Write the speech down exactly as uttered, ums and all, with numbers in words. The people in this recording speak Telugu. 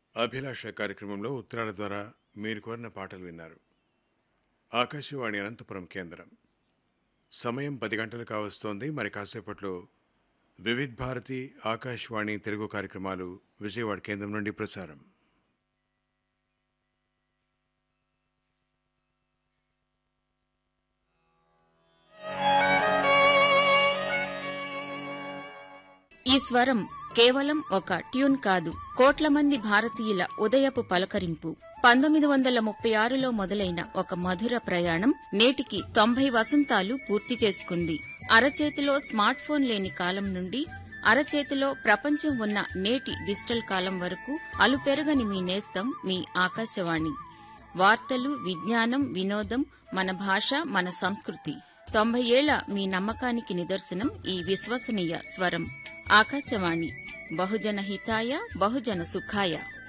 అభిలాష కార్యక్రమంలో ఉత్తరాల ద్వారా మీరు కోరిన పాటలు విన్నారు. ఆకాశవాణి అనంతపురం కేంద్రం. సమయం పది గంటలు కావస్తోంది. మరి కాసేపట్లో వివిధ్ భారతి ఆకాశవాణి తెలుగు కార్యక్రమాలు విజయవాడ కేంద్రం నుండి ప్రసారం. ఈ స్వరం కేవలం ఒక ట్యూన్ కాదు, కోట్ల మంది భారతీయుల ఉదయపు పలకరింపు. పంతొమ్మిది వందల ముప్పై ఆరులో మొదలైన ఒక మధుర ప్రయాణం నేటికి తొంభై వసంతాలు పూర్తి చేసుకుంది. అరచేతిలో స్మార్ట్ ఫోన్ లేని కాలం నుండి అరచేతిలో ప్రపంచం ఉన్న నేటి డిజిటల్ కాలం వరకు అలుపెరగని మీ నేస్తం మీ ఆకాశవాణి. వార్తలు, విజ్ఞానం, వినోదం, మన భాష, మన సంస్కృతి. తొంభై ఏళ్ల మీ నమ్మకానికి నిదర్శనం ఈ విశ్వసనీయ స్వరం. ఆకాశవాణి. బహుజన హితాయ, బహుజన సుఖాయ.